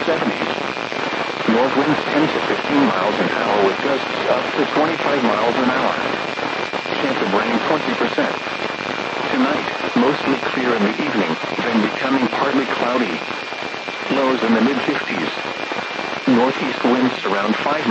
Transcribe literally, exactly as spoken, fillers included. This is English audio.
seventies. North winds ten to fifteen miles an hour with gusts up to twenty-five miles an hour. Chance of rain twenty percent. Tonight, mostly clear in the evening, then becoming partly cloudy. Lows in the mid fifties. Northeast winds around five